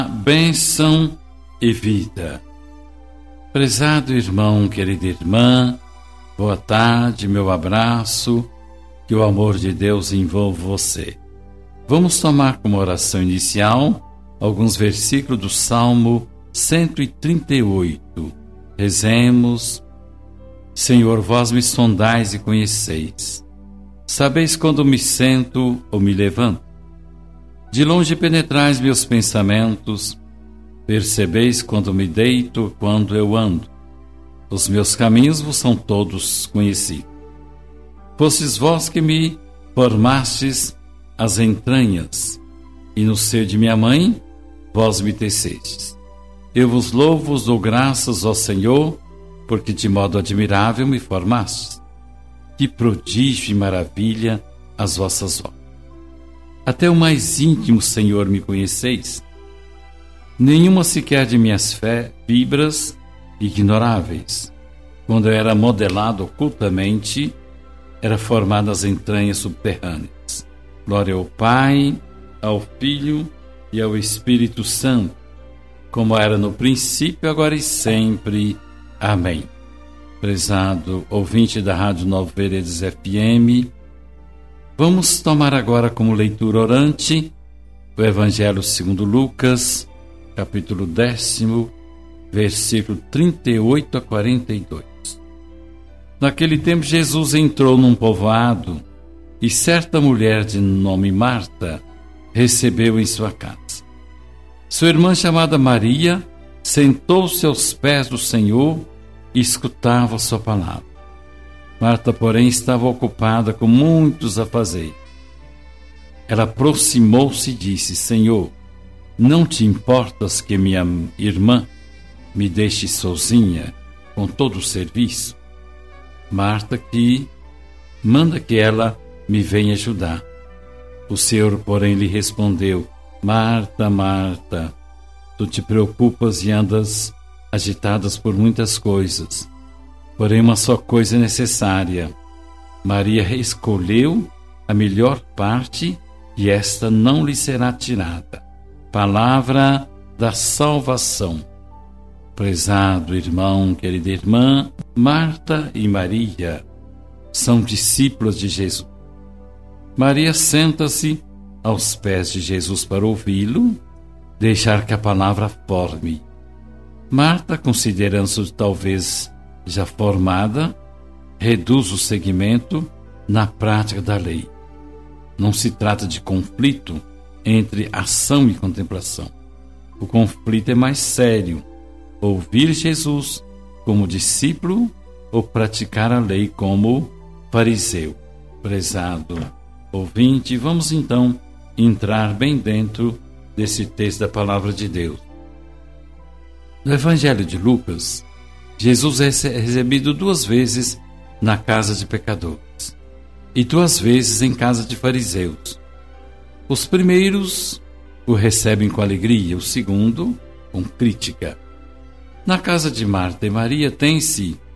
Bênção e vida. Prezado irmão, querida irmã, boa tarde, meu abraço, que o amor de Deus envolva você. Vamos tomar como oração inicial alguns versículos do Salmo 138. Rezemos. Senhor, vós me sondais e conheceis. Sabeis quando me sento ou me levanto. De longe penetrais meus pensamentos, percebeis quando me deito, quando eu ando. Os meus caminhos vos são todos conhecidos. Fostes vós que me formastes as entranhas, e no seio de minha mãe, vós me tecestes. Eu vos louvo, vos dou graças, ó Senhor, porque de modo admirável me formastes. Que prodígio e maravilha as vossas obras. Até o mais íntimo, Senhor, me conheceis. Nenhuma sequer de minhas fibras ignoráveis. Quando eu era modelado ocultamente, era formado as entranhas subterrâneas. Glória ao Pai, ao Filho e ao Espírito Santo, como era no princípio, agora e sempre. Amém. Prezado ouvinte da Rádio Nova Veredas FM, vamos tomar agora como leitura orante o Evangelho segundo Lucas, capítulo 10, versículo 38 a 42. Naquele tempo Jesus entrou num povoado e certa mulher de nome Marta recebeu em sua casa. Sua irmã chamada Maria sentou-se aos pés do Senhor e escutava sua palavra. Marta, porém, estava ocupada com muitos afazeres. Ela aproximou-se e disse: Senhor, não te importas que minha irmã me deixe sozinha com todo o serviço? Marta que manda que ela me venha ajudar. O Senhor, porém, lhe respondeu: Marta, Marta, tu te preocupas e andas agitadas por muitas coisas, porém uma só coisa é necessária. Maria escolheu a melhor parte e esta não lhe será tirada. Palavra da salvação. Prezado irmão, querida irmã, Marta e Maria são discípulas de Jesus. Maria senta-se aos pés de Jesus para ouvi-lo, deixar que a palavra forme. Marta, considerando-se talvez já formada, reduz o segmento na prática da lei. Não se trata de conflito entre ação e contemplação. O conflito é mais sério: ouvir Jesus como discípulo ou praticar a lei como fariseu. Prezado ouvinte, vamos então entrar bem dentro desse texto da palavra de Deus. No Evangelho de Lucas, Jesus é recebido 2 vezes na casa de pecadores e 2 vezes em casa de fariseus. Os primeiros o recebem com alegria, o segundo com crítica. Na casa de Marta e Maria tem-se